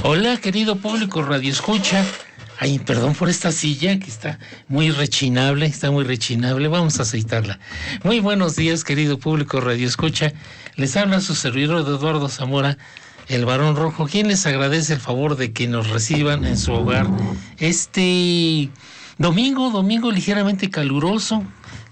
Hola, querido público Radio Escucha. Ay, perdón por esta silla que está muy rechinable, vamos a aceitarla. Muy buenos días, querido público Radio Escucha. Les habla su servidor Eduardo Zamora, el Barón Rojo, quien les agradece el favor de que nos reciban en su hogar este domingo ligeramente caluroso,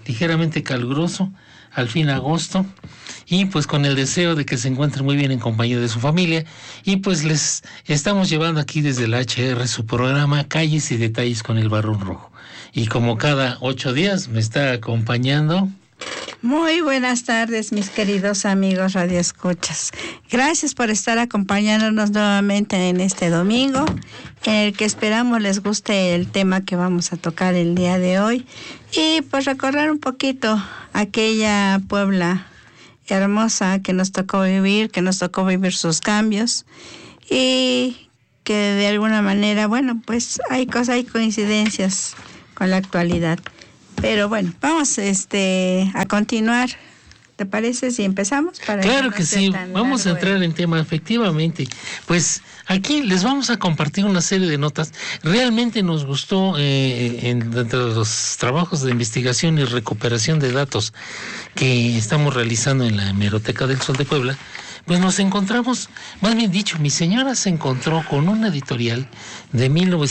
al fin agosto, y pues con el deseo de que se encuentren muy bien en compañía de su familia, y pues les estamos llevando aquí desde el HR su programa Calles y Detalles con el Barón Rojo, y como cada 8 días me está acompañando. Muy buenas tardes, mis queridos amigos radioescuchas. Gracias por estar acompañándonos nuevamente en este domingo, en el que esperamos les guste el tema que vamos a tocar el día de hoy, y pues recordar un poquito aquella Puebla hermosa que nos tocó vivir sus cambios, y que de alguna manera, bueno, pues hay coincidencias con la actualidad. Pero bueno, vamos a continuar. ¿Te parece si empezamos? Claro que sí, vamos a entrar en tema, efectivamente. Pues aquí les vamos a compartir una serie de notas. Realmente nos gustó entre los trabajos de investigación y recuperación de datos que estamos realizando en la Hemeroteca del Sol de Puebla. Pues nos encontramos, más bien dicho, mi señora se encontró con un editorial de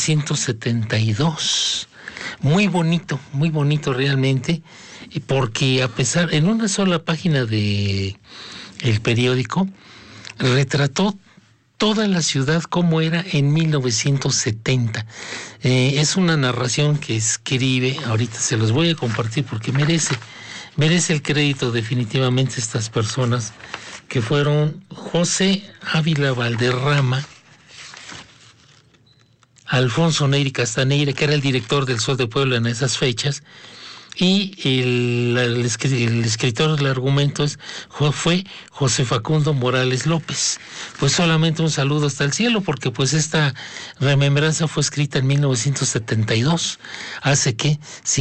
1972. Muy bonito realmente, porque a pesar, en una sola página de el periódico, retrató toda la ciudad como era en 1970. Es una narración que escribe, ahorita se los voy a compartir porque merece el crédito definitivamente estas personas, que fueron José Ávila Valderrama, Alfonso Neyri Castaneira, que era el director del Sol de Puebla en esas fechas, y el escritor del argumento fue José Facundo Morales López. Pues solamente un saludo hasta el cielo, porque pues esta remembranza fue escrita en 1972, hace que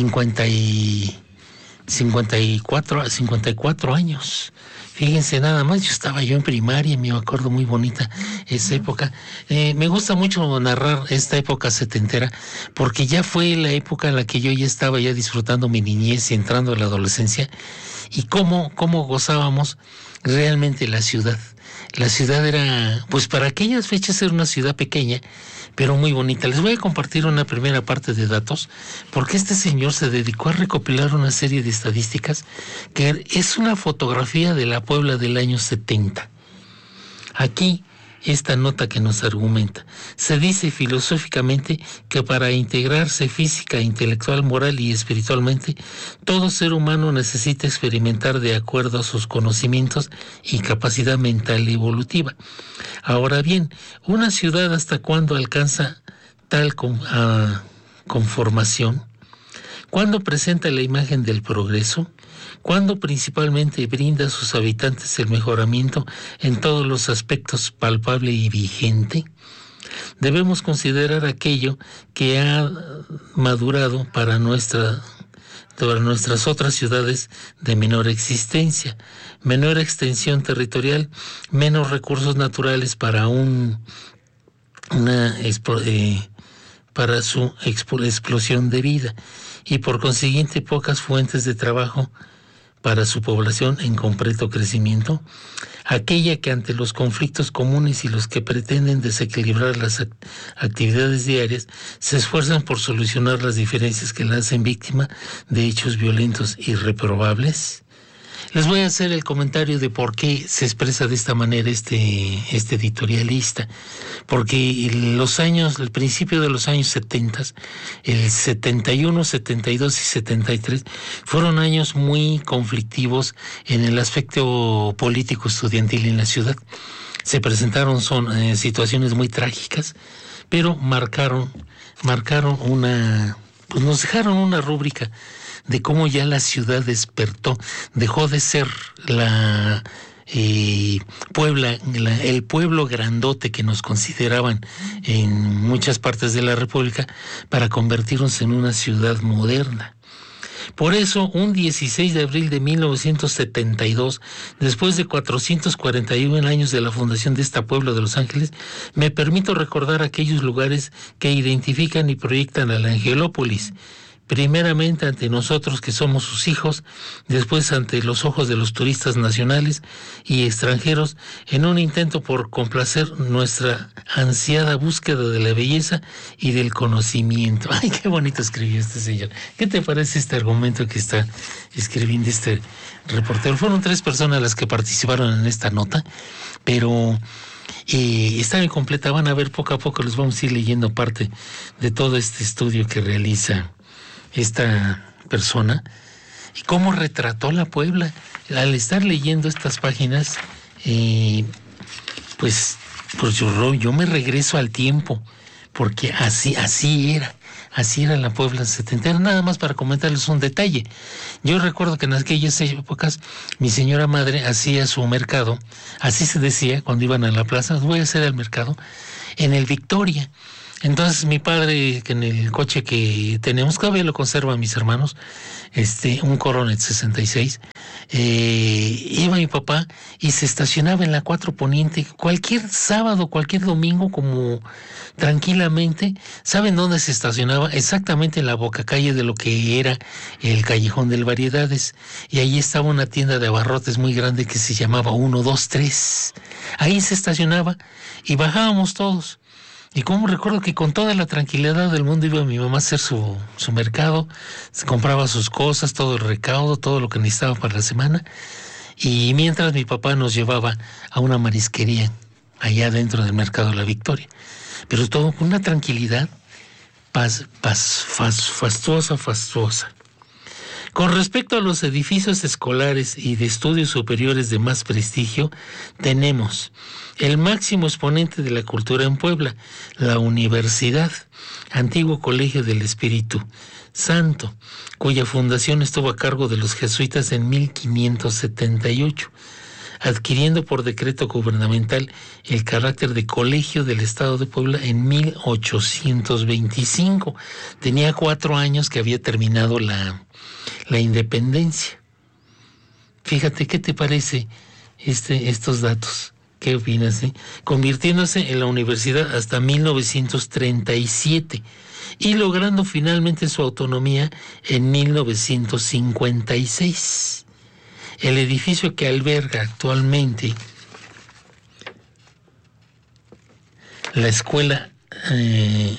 54 años. Fíjense nada más, yo estaba en primaria, me acuerdo muy bonita esa época. Me gusta mucho narrar esta época setentera, porque ya fue la época en la que yo ya estaba disfrutando mi niñez y entrando a la adolescencia, y cómo gozábamos realmente la ciudad. La ciudad era, pues para aquellas fechas era una ciudad pequeña, pero muy bonita. Les voy a compartir una primera parte de datos, porque este señor se dedicó a recopilar una serie de estadísticas que es una fotografía de la Puebla del año 70. Aquí, esta nota que nos argumenta. Se dice filosóficamente que para integrarse física, intelectual, moral y espiritualmente, todo ser humano necesita experimentar de acuerdo a sus conocimientos y capacidad mental evolutiva. Ahora bien, ¿una ciudad hasta cuándo alcanza tal conformación? ¿Cuándo presenta la imagen del progreso? ¿Cuándo principalmente brinda a sus habitantes el mejoramiento en todos los aspectos palpable y vigente? Debemos considerar aquello que ha madurado para nuestras otras ciudades de menor existencia, menor extensión territorial, menos recursos naturales para para su explosión de vida, y por consiguiente pocas fuentes de trabajo para su población en completo crecimiento, aquella que ante los conflictos comunes y los que pretenden desequilibrar las actividades diarias se esfuerzan por solucionar las diferencias que la hacen víctima de hechos violentos y reprobables. Les voy a hacer el comentario de por qué se expresa de esta manera este editorialista, porque el principio de los años 70, el 71, 72 y 73, fueron años muy conflictivos en el aspecto político estudiantil en la ciudad. Se presentaron situaciones muy trágicas, pero marcaron nos dejaron una rúbrica de cómo ya la ciudad despertó, dejó de ser la Puebla, el pueblo grandote que nos consideraban en muchas partes de la República, para convertirnos en una ciudad moderna. Por eso, un 16 de abril de 1972, después de 441 años de la fundación de esta pueblo de Los Ángeles, me permito recordar aquellos lugares que identifican y proyectan a la Angelópolis. Primeramente ante nosotros que somos sus hijos, después ante los ojos de los turistas nacionales y extranjeros, en un intento por complacer nuestra ansiada búsqueda de la belleza y del conocimiento. Ay, qué bonito escribió este señor. ¿Qué te parece este argumento que está escribiendo este reportero? Fueron 3 personas las que participaron en esta nota, pero está incompleta. Van a ver poco a poco, les vamos a ir leyendo parte de todo este estudio que realiza esta persona y cómo retrató la Puebla. Al estar leyendo estas páginas, pues yo me regreso al tiempo, porque así era la Puebla setentera. Nada más para comentarles un detalle. Yo recuerdo que en aquellas épocas mi señora madre hacía su mercado, así se decía cuando iban a la plaza, voy a hacer el mercado en el Victoria. Entonces mi padre, que en el coche que tenemos, todavía lo conserva mis hermanos, un Coronet 66, iba mi papá y se estacionaba en la 4 Poniente cualquier sábado, cualquier domingo, como tranquilamente. ¿Saben dónde se estacionaba? Exactamente en la bocacalle de lo que era el Callejón del Variedades, y ahí estaba una tienda de abarrotes muy grande que se llamaba 1, 2, 3. Ahí se estacionaba y bajábamos todos. Y como recuerdo que con toda la tranquilidad del mundo iba mi mamá a hacer su mercado, se compraba sus cosas, todo el recaudo, todo lo que necesitaba para la semana, y mientras mi papá nos llevaba a una marisquería allá dentro del mercado de la Victoria. Pero todo con una tranquilidad fastuosa. Con respecto a los edificios escolares y de estudios superiores de más prestigio, tenemos el máximo exponente de la cultura en Puebla, la Universidad, antiguo Colegio del Espíritu Santo, cuya fundación estuvo a cargo de los jesuitas en 1578, adquiriendo por decreto gubernamental el carácter de colegio del Estado de Puebla en 1825. Tenía 4 años que había terminado la independencia. Fíjate, ¿qué te parece estos datos? ¿Qué opinas? Convirtiéndose en la universidad hasta 1937 y logrando finalmente su autonomía en 1956. El edificio que alberga actualmente la escuela, el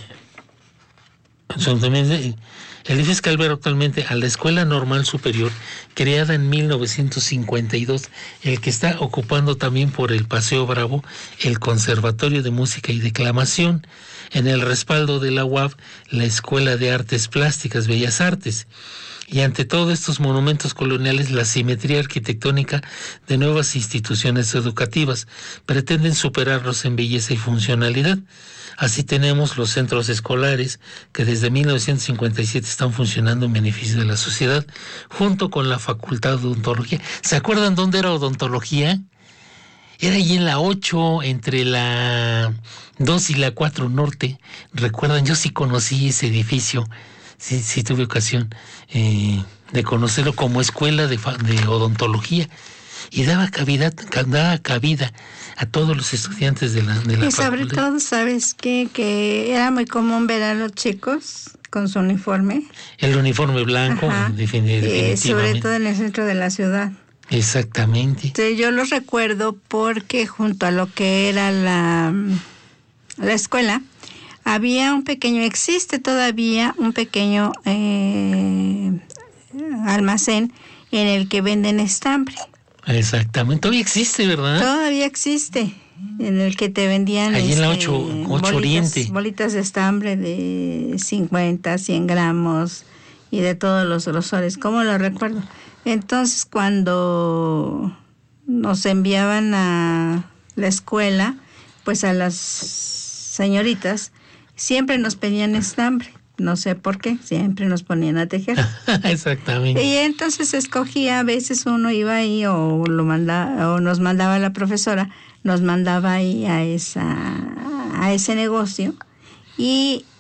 edificio que alberga actualmente a la Escuela Normal Superior, creada en 1952, el que está ocupando también por el Paseo Bravo el Conservatorio de Música y Declamación, en el respaldo de la UAB, la Escuela de Artes Plásticas, Bellas Artes. Y ante todos estos monumentos coloniales, la simetría arquitectónica de nuevas instituciones educativas pretenden superarlos en belleza y funcionalidad. Así tenemos los centros escolares que desde 1957 están funcionando en beneficio de la sociedad, junto con la Facultad de Odontología. ¿Se acuerdan dónde era odontología? Era allí en la 8, entre la 2 y la 4 Norte. ¿Recuerdan? Yo sí conocí ese edificio. Sí tuve ocasión de conocerlo como escuela de odontología, y daba cabida a todos los estudiantes de la facultad. Y sobre todo, ¿sabes qué? Que era muy común ver a los chicos con su uniforme. El uniforme blanco, definitivamente. Sobre todo en el centro de la ciudad. Exactamente. Entonces, yo los recuerdo porque junto a lo que era la escuela, existe todavía un pequeño almacén en el que venden estambre. Exactamente, todavía existe, ¿verdad? Todavía existe, en el que te vendían ahí en la 8 Oriente. Bolitas de estambre de 50, 100 gramos y de todos los grosores, ¿cómo lo recuerdo? Entonces, cuando nos enviaban a la escuela, pues a las señoritas, siempre nos pedían estambre, no sé por qué, siempre nos ponían a tejer. Exactamente. Y entonces escogía, a veces uno iba ahí o nos mandaba la profesora, nos mandaba ahí a ese negocio, y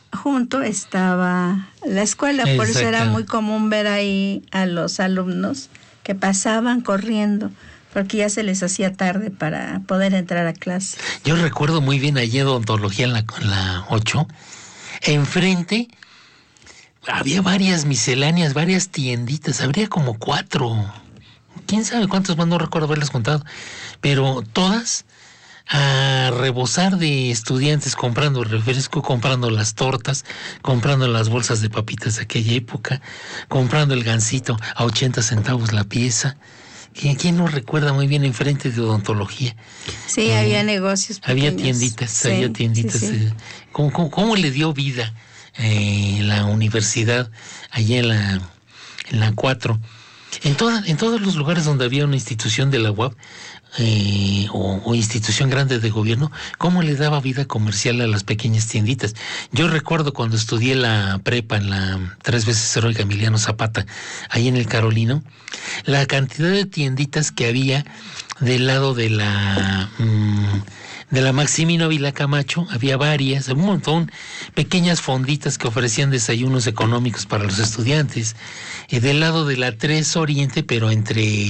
junto estaba la escuela, por eso era muy común ver ahí a los alumnos que pasaban corriendo, porque ya se les hacía tarde para poder entrar a clase. Yo recuerdo muy bien allí en odontología en la 8, enfrente había varias misceláneas, varias tienditas, habría como 4, quién sabe cuántos más, no recuerdo haberlas contado, pero todas a rebosar de estudiantes comprando refresco, comprando las tortas, comprando las bolsas de papitas de aquella época, comprando el gansito a 80 centavos la pieza. ¿Quién no recuerda muy bien enfrente de odontología? Sí, había negocios pequeños. Había tienditas. Sí. ¿Cómo le dio vida la universidad allí en la 4? En todos los lugares donde había una institución de la UAP, o institución grande de gobierno, cómo le daba vida comercial a las pequeñas tienditas. Yo recuerdo cuando estudié la prepa en la 3 veces heroica Emiliano Zapata, ahí en el Carolino, la cantidad de tienditas que había del lado de la Maximino Ávila Camacho, había varias, un montón, pequeñas fonditas que ofrecían desayunos económicos para los estudiantes. Del lado de la 3 Oriente, pero entre